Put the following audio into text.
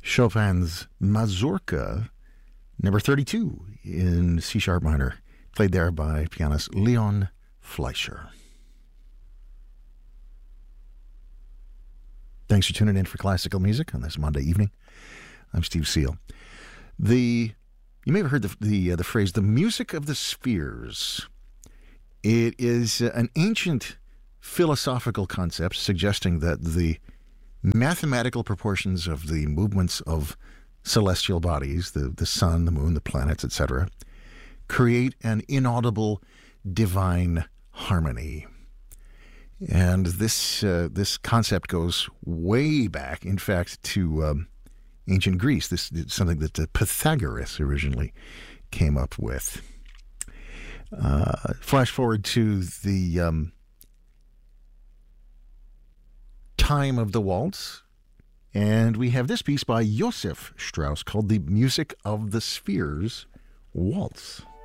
Chopin's Mazurka, number 32 in C-sharp minor, played there by pianist Leon Fleischer. Thanks for tuning in for classical music on this Monday evening. I'm Steve Seal. You may have heard the phrase, the music of the spheres. It is an ancient philosophical concept suggesting that the mathematical proportions of the movements of celestial bodies, the sun, the moon, the planets, etc., create an inaudible divine harmony. And this concept goes way back, in fact, to ancient Greece. This is something that Pythagoras originally came up with. Flash forward to the time of the waltz, and we have this piece by Joseph Strauss called the Music of the Spheres Waltz.